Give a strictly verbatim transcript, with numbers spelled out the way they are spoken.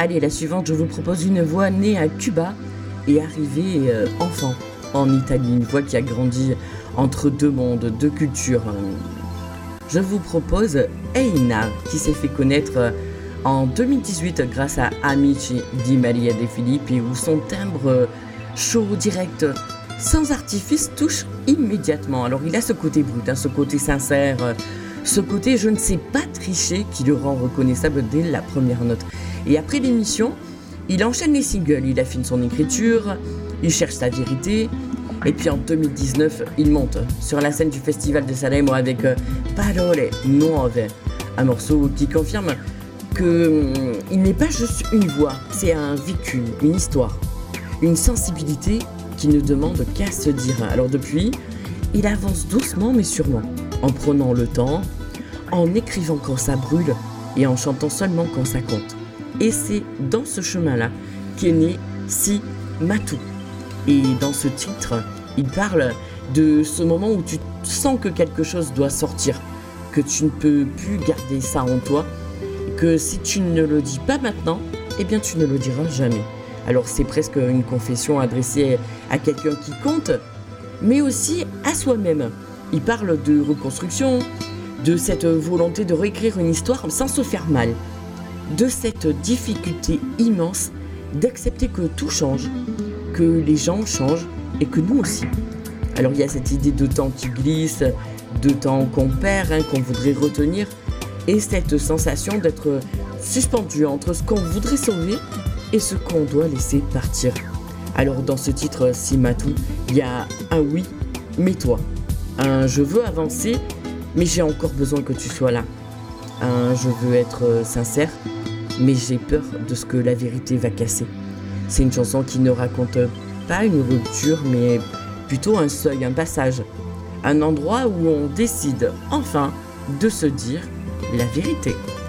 Allez, la suivante, je vous propose une voix née à Cuba et arrivée euh, enfant en Italie. Une voix qui a grandi entre deux mondes, deux cultures. Je vous propose Eina, qui s'est fait connaître en deux mille dix-huit grâce à Amici di Maria De Filippi, où son timbre chaud, direct, sans artifice, touche immédiatement. Alors il a ce côté brut, hein, ce côté sincère, ce côté je ne sais pas tricher qui le rend reconnaissable dès la première note. Et après l'émission, il enchaîne les singles, il affine son écriture, il cherche sa vérité. Et puis en deux mille dix-neuf, il monte sur la scène du Festival de Sanremo avec Parole Nuove, un morceau qui confirme qu'il hum, n'est pas juste une voix, c'est un vécu, une histoire, une sensibilité qui ne demande qu'à se dire. Alors depuis, il avance doucement mais sûrement, en prenant le temps, en écrivant quand ça brûle et en chantant seulement quand ça compte. Et c'est dans ce chemin-là qu'est né Si Matou. Et dans ce titre, il parle de ce moment où tu sens que quelque chose doit sortir, que tu ne peux plus garder ça en toi, que si tu ne le dis pas maintenant, eh bien tu ne le diras jamais. Alors c'est presque une confession adressée à quelqu'un qui compte, mais aussi à soi-même. Il parle de reconstruction, de cette volonté de réécrire une histoire sans se faire mal, de cette difficulté immense d'accepter que tout change, que les gens changent et que nous aussi. Alors il y a cette idée de temps qui glisse, de temps qu'on perd, hein, qu'on voudrait retenir, et cette sensation d'être suspendu entre ce qu'on voudrait sauver et ce qu'on doit laisser partir. Alors dans ce titre Si Matou, il y a un oui, mais toi, un je veux avancer, mais j'ai encore besoin que tu sois là, un je veux être sincère, mais j'ai peur de ce que la vérité va casser. C'est une chanson qui ne raconte pas une rupture, mais plutôt un seuil, un passage, un endroit où on décide enfin de se dire la vérité.